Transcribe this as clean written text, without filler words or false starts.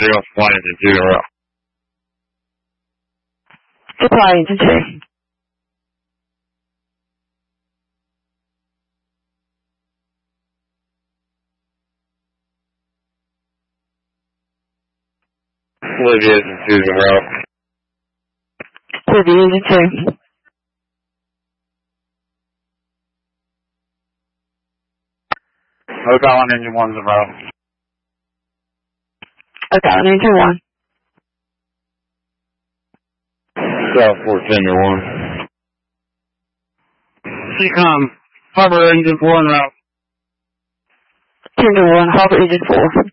Zero, Fly Engine 2 en route. Supply Engine 2. Olivia Engine 2 en route. Olivia Engine 2. Oak Island Engine 1's en route. Oak Island Engine 1. Southport Tender 1. Seacom, Harbor Engine 4 en route. Tender 1, Harbor Engine 4.